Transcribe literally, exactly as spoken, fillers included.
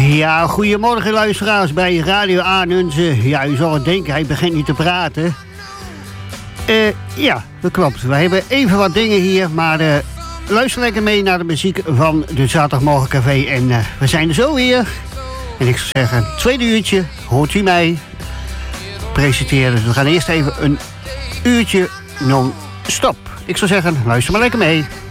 Ja, goedemorgen luisteraars bij Radio Aanunze. Ja, u zal het denken, hij begint niet te praten. Uh, ja, dat klopt. We hebben even wat dingen hier, maar uh, luister lekker mee naar de muziek van de Zaterdagmorgen Café. En uh, we zijn er zo weer. En ik zou zeggen, tweede uurtje, hoort u mij presenteren. Dus we gaan eerst even een uurtje non-stop. Ik zou zeggen, luister maar lekker mee.